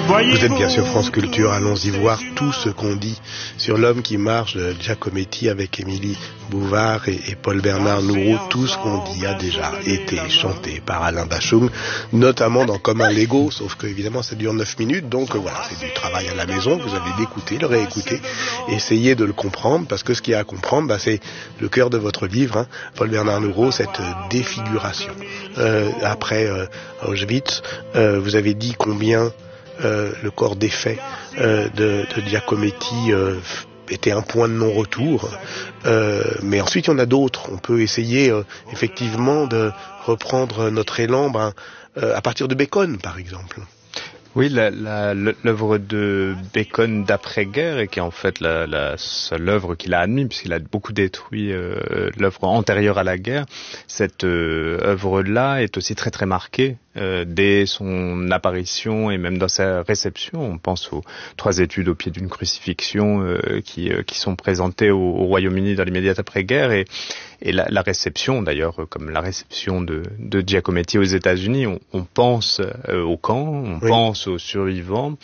Vous êtes bien sur France Culture, allons-y voir tout ce qu'on dit sur L'homme qui marche de Giacometti avec Émilie Bouvard et Paul-Bernard Nourreau. Tout ce qu'on dit a déjà été chanté par Alain Bachung, notamment dans Comme un Lego, sauf que évidemment ça dure 9 minutes, donc voilà, c'est du travail à la maison, vous avez d'écouter, le réécouter, essayer de le comprendre, parce que ce qu'il y a à comprendre, c'est le cœur de votre livre, Paul-Bernard Nourreau, cette défiguration. Après Auschwitz, vous avez dit combien le corps défait de Giacometti était un point de non-retour, mais ensuite il y en a d'autres. On peut essayer effectivement de reprendre notre élan à partir de Bacon par exemple. Oui, l'œuvre de Bacon d'après-guerre, et qui est en fait la seule œuvre qu'il a admise, puisqu'il a beaucoup détruit l'œuvre antérieure à la guerre. Cette œuvre-là est aussi très très marquée dès son apparition et même dans sa réception. On pense aux 3 études au pied d'une crucifixion qui sont présentées au Royaume-Uni dans l'immédiat après-guerre, et la réception, d'ailleurs, comme la réception de Giacometti aux États-Unis, on pense au camp, on pense aux survivants.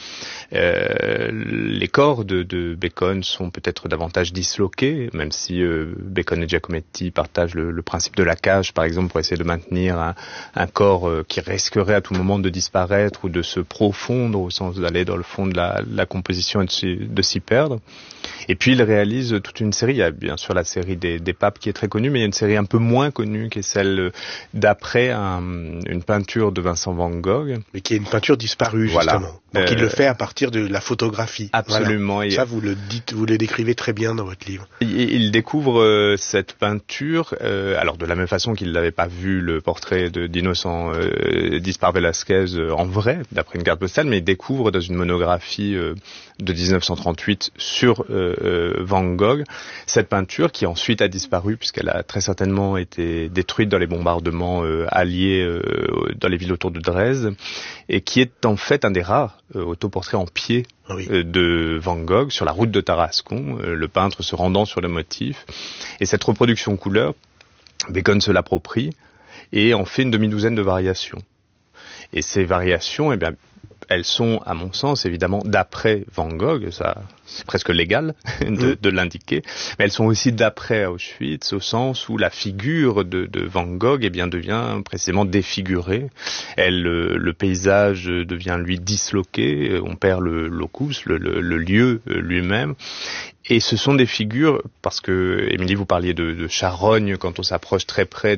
Les corps de Bacon sont peut-être davantage disloqués, même si Bacon et Giacometti partagent le principe de la cage, par exemple, pour essayer de maintenir un corps qui risquerait à tout moment de disparaître ou de se profondre, au sens d'aller dans le fond de la composition et de s'y perdre. Et puis il réalise toute une série. Il y a bien sûr la série des papes qui est très connue, mais il y a une série un peu moins connue qui est celle d'après une peinture de Vincent Van Gogh. Mais qui est une peinture disparue, justement. Voilà. Donc il le fait à partir de la photographie. Absolument. Voilà. Ça, vous le décrivez très bien dans votre livre. Il découvre cette peinture, alors de la même façon qu'il n'avait pas vu le portrait d'Innocent Dispar Velasquez en vrai, d'après une carte postale, mais il découvre dans une monographie de 1938 sur Van Gogh cette peinture qui ensuite a disparu puisqu'elle a très certainement été détruite dans les bombardements alliés dans les villes autour de Dresde, et qui est en fait un des rares autoportraits en pied de Van Gogh sur la route de Tarascon, le peintre se rendant sur le motif. Et cette reproduction couleur, Bacon se l'approprie et en fait une demi-douzaine de variations. Et ces variations, elles sont, à mon sens, évidemment, d'après Van Gogh, ça, c'est presque légal de l'indiquer, mais elles sont aussi d'après Auschwitz, au sens où la figure de Van Gogh, devient précisément défigurée. Le paysage devient, lui, disloqué, on perd le locus, le lieu lui-même. Et ce sont des figures, parce que, Émilie, vous parliez de charogne quand on s'approche très près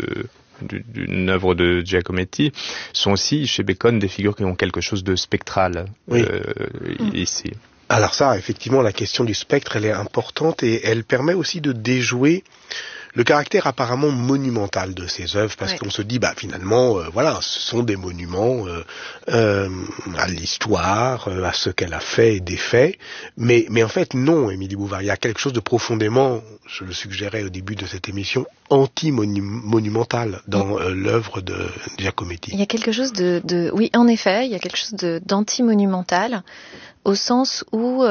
d'une œuvre de Giacometti, sont aussi chez Bacon des figures qui ont quelque chose de spectral ici. Alors ça, effectivement, la question du spectre, elle est importante et elle permet aussi de déjouer le caractère apparemment monumental de ces œuvres, parce qu'on se dit, finalement, ce sont des monuments à l'histoire, à ce qu'elle a fait et défait, mais en fait, non, Émilie Bouvard, il y a quelque chose de profondément, je le suggérais au début de cette émission, anti-monumental dans l'œuvre de Giacometti. Il y a quelque chose oui, en effet, il y a quelque chose d'anti-monumental, au sens où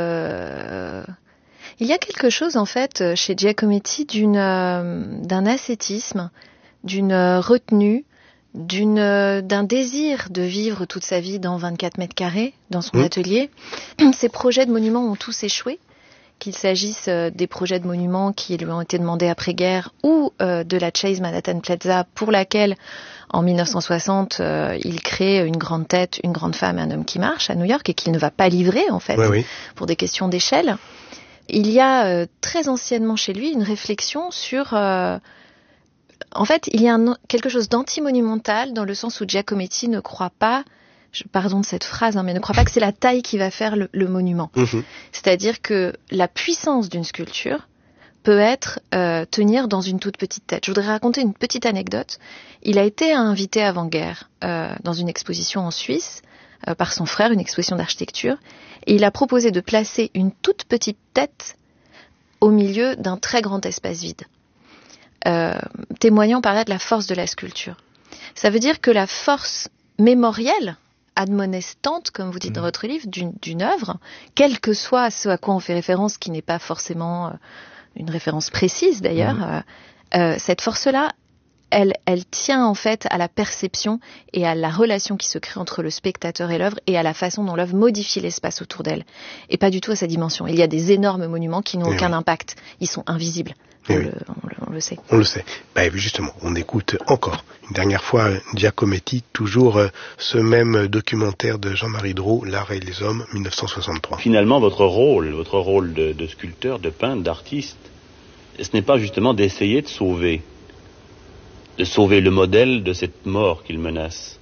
il y a quelque chose, en fait, chez Giacometti d'un ascétisme, d'une retenue, d'un désir de vivre toute sa vie dans 24 mètres carrés, dans son atelier. Ces projets de monuments ont tous échoué, qu'il s'agisse des projets de monuments qui lui ont été demandés après-guerre ou de la Chase Manhattan Plaza, pour laquelle, en 1960, il crée une grande tête, une grande femme et un homme qui marche à New York, et qu'il ne va pas livrer, en fait, pour des questions d'échelle. Il y a très anciennement chez lui une réflexion sur... en fait, il y a quelque chose d'anti-monumental dans le sens où Giacometti ne croit pas, pardon de cette phrase, mais ne croit pas que c'est la taille qui va faire le monument. C'est-à-dire que la puissance d'une sculpture peut être tenir dans une toute petite tête. Je voudrais raconter une petite anecdote. Il a été invité avant-guerre dans une exposition en Suisse par son frère, une exposition d'architecture, et il a proposé de placer une toute petite tête au milieu d'un très grand espace vide, témoignant par là de la force de la sculpture. Ça veut dire que la force mémorielle, admonestante, comme vous dites dans votre livre, d'une œuvre, quel que soit ce à quoi on fait référence, qui n'est pas forcément une référence précise d'ailleurs, cette force-là elle tient en fait à la perception et à la relation qui se crée entre le spectateur et l'œuvre et à la façon dont l'œuvre modifie l'espace autour d'elle et pas du tout à sa dimension. Il y a des énormes monuments qui n'ont aucun impact, ils sont invisibles. On le sait. On le sait. Justement, on écoute encore une dernière fois Giacometti, toujours ce même documentaire de Jean-Marie Drault, L'art et les hommes, 1963. Finalement, votre rôle de sculpteur, de peintre, d'artiste, ce n'est pas justement d'essayer de sauver le modèle de cette mort qu'il menace.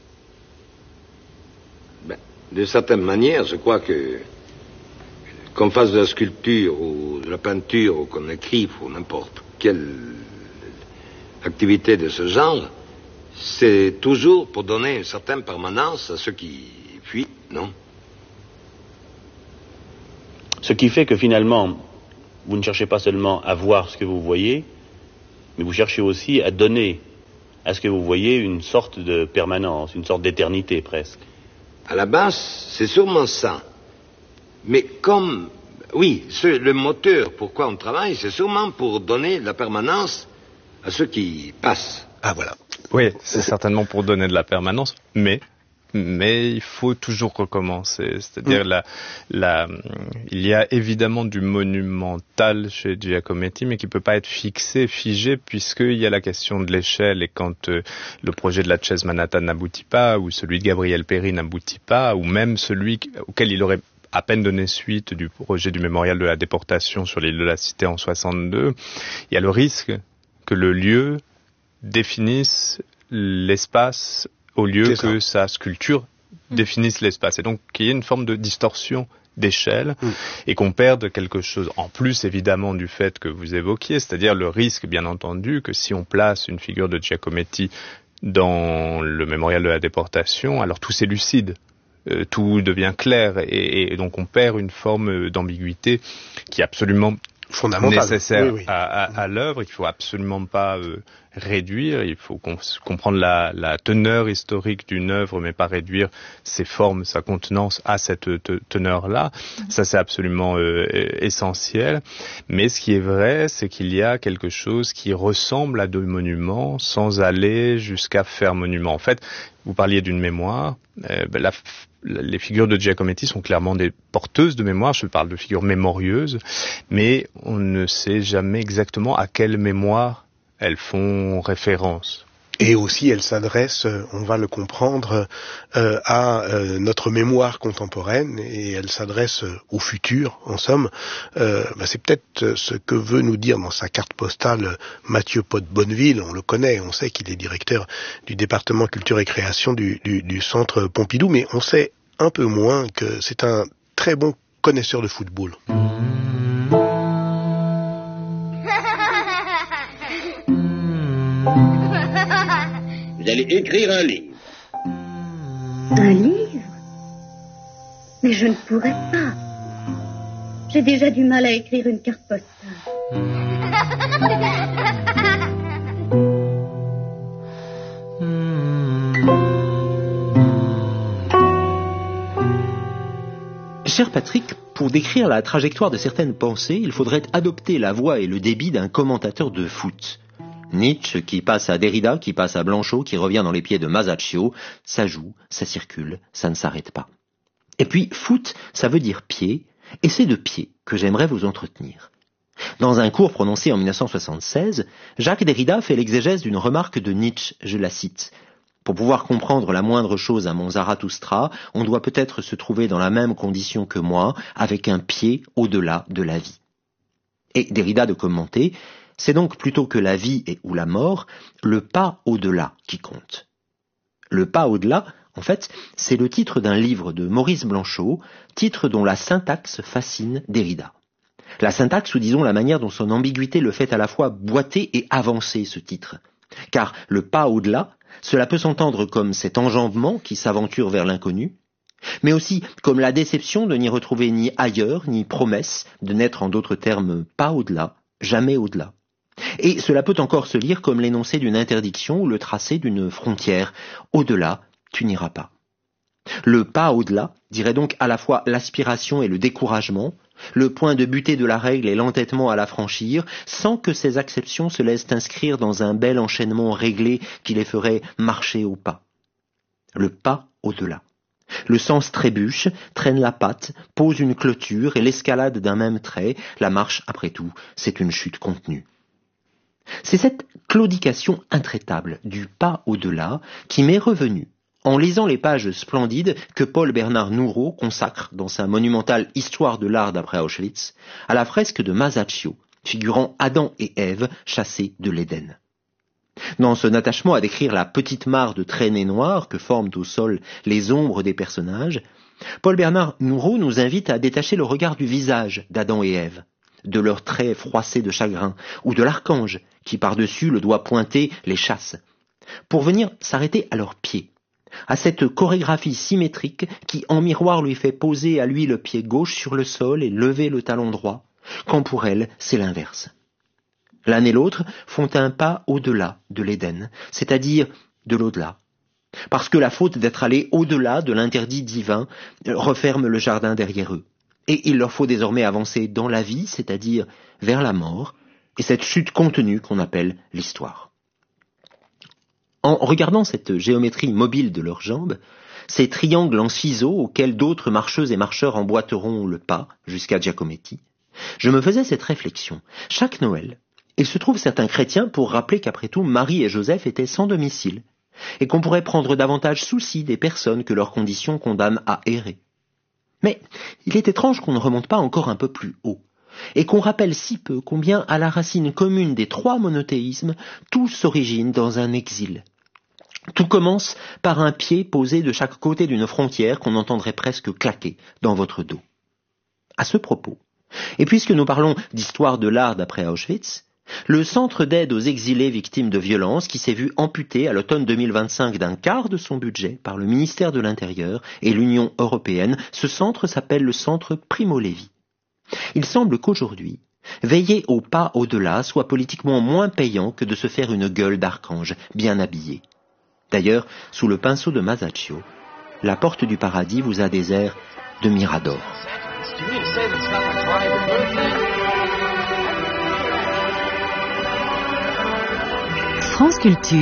De certaine manière, je crois que qu'on fasse de la sculpture ou de la peinture ou qu'on écrive ou n'importe quelle activité de ce genre, c'est toujours pour donner une certaine permanence à ceux qui fuient, non? Ce qui fait que finalement, vous ne cherchez pas seulement à voir ce que vous voyez, mais vous cherchez aussi à donner à ce que vous voyez une sorte de permanence, une sorte d'éternité presque. À la base, c'est sûrement ça. Mais le moteur, pourquoi on travaille, c'est sûrement pour donner la permanence à ceux qui passent. Ah voilà. Oui, c'est certainement pour donner de la permanence, mais il faut toujours recommencer. C'est-à-dire il y a évidemment du monumental chez Giacometti, mais qui peut pas être figé, puisqu'il y a la question de l'échelle, et quand le projet de la Chase Manhattan n'aboutit pas, ou celui de Gabriel Péri n'aboutit pas, ou même celui auquel il aurait à peine donné suite du projet du mémorial de la déportation sur l'île de la Cité en 62, il y a le risque que le lieu définisse l'espace au lieu que sa sculpture définisse l'espace. Et donc qu'il y ait une forme de distorsion d'échelle et qu'on perde quelque chose. En plus, évidemment, du fait que vous évoquiez, c'est-à-dire le risque, bien entendu, que si on place une figure de Giacometti dans le mémorial de la déportation, alors tout s'élucide. Tout devient clair et donc on perd une forme d'ambiguïté qui est absolument nécessaire à l'œuvre. Il faut absolument pas réduire, il faut comprendre la teneur historique d'une œuvre, mais pas réduire ses formes, sa contenance à cette teneur-là. Ça, c'est absolument essentiel. Mais ce qui est vrai, c'est qu'il y a quelque chose qui ressemble à deux monuments sans aller jusqu'à faire monument. En fait, vous parliez d'une mémoire. Les figures de Giacometti sont clairement des porteuses de mémoire. Je parle de figures mémorieuses, mais on ne sait jamais exactement à quelle mémoire elles font référence. Et aussi, elles s'adressent, on va le comprendre, à notre mémoire contemporaine, et elles s'adressent au futur, en somme. C'est peut-être ce que veut nous dire dans sa carte postale Mathieu Pot-Bonneville. On le connaît, on sait qu'il est directeur du département culture et création du centre Pompidou, mais on sait un peu moins que c'est un très bon connaisseur de football. Vous allez écrire un livre. Un livre? Mais je ne pourrais pas. J'ai déjà du mal à écrire une carte postale. Cher Patrick, pour décrire la trajectoire de certaines pensées, il faudrait adopter la voix et le débit d'un commentateur de foot. Nietzsche qui passe à Derrida, qui passe à Blanchot, qui revient dans les pieds de Masaccio, ça joue, ça circule, ça ne s'arrête pas. Et puis, foot, ça veut dire pied, et c'est de pied que j'aimerais vous entretenir. Dans un cours prononcé en 1976, Jacques Derrida fait l'exégèse d'une remarque de Nietzsche, je la cite. Pour pouvoir comprendre la moindre chose à mon Zarathustra, on doit peut-être se trouver dans la même condition que moi, avec un pied au-delà de la vie. Et Derrida de commenter, c'est donc plutôt que la vie ou la mort, le pas au-delà qui compte. Le pas au-delà, en fait, c'est le titre d'un livre de Maurice Blanchot, titre dont la syntaxe fascine Derrida. La syntaxe, ou disons la manière dont son ambiguïté le fait à la fois boiter et avancer ce titre. Car le pas au-delà, cela peut s'entendre comme cet enjambement qui s'aventure vers l'inconnu, mais aussi comme la déception de n'y retrouver ni ailleurs, ni promesse de n'être en d'autres termes pas au-delà, jamais au-delà. Et cela peut encore se lire comme l'énoncé d'une interdiction ou le tracé d'une frontière. Au-delà, tu n'iras pas. Le pas au-delà dirait donc à la fois l'aspiration et le découragement, Le point de butée de la règle est l'entêtement à la franchir, sans que ces acceptions se laissent inscrire dans un bel enchaînement réglé qui les ferait marcher au pas. Le pas au-delà. Le sens trébuche, traîne la patte, pose une clôture et l'escalade d'un même trait, la marche, après tout, c'est une chute contenue. C'est cette claudication intraitable du pas au-delà qui m'est revenue en lisant les pages splendides que Paul Bernard Nourreau consacre dans sa monumentale Histoire de l'art d'après Auschwitz à la fresque de Masaccio, figurant Adam et Ève chassés de l'Éden. Dans son attachement à décrire la petite mare de traînées noires que forment au sol les ombres des personnages, Paul Bernard Nourreau nous invite à détacher le regard du visage d'Adam et Ève, de leurs traits froissés de chagrin, ou de l'archange qui par-dessus le doigt pointé les chasse, pour venir s'arrêter à leurs pieds, à cette chorégraphie symétrique qui en miroir lui fait poser à lui le pied gauche sur le sol et lever le talon droit, quand pour elle c'est l'inverse. L'un et l'autre font un pas au-delà de l'Éden, c'est-à-dire de l'au-delà, parce que la faute d'être allé au-delà de l'interdit divin referme le jardin derrière eux, et il leur faut désormais avancer dans la vie, c'est-à-dire vers la mort, et cette chute contenue qu'on appelle l'histoire. En regardant cette géométrie mobile de leurs jambes, ces triangles en ciseaux auxquels d'autres marcheuses et marcheurs emboîteront le pas jusqu'à Giacometti, je me faisais cette réflexion. Chaque Noël, il se trouve certains chrétiens pour rappeler qu'après tout, Marie et Joseph étaient sans domicile, et qu'on pourrait prendre davantage souci des personnes que leurs conditions condamnent à errer. Mais il est étrange qu'on ne remonte pas encore un peu plus haut, et qu'on rappelle si peu combien à la racine commune des trois monothéismes, tout s'origine dans un exil. Tout commence par un pied posé de chaque côté d'une frontière qu'on entendrait presque claquer dans votre dos. À ce propos, et puisque nous parlons d'histoire de l'art d'après Auschwitz, le centre d'aide aux exilés victimes de violences qui s'est vu amputé à l'automne 2025 d'un quart de son budget par le ministère de l'Intérieur et l'Union européenne, ce centre s'appelle le centre Primo Levi. Il semble qu'aujourd'hui, veiller au pas au-delà soit politiquement moins payant que de se faire une gueule d'archange bien habillée. D'ailleurs, sous le pinceau de Masaccio, la porte du paradis vous a des airs de Mirador. France Culture.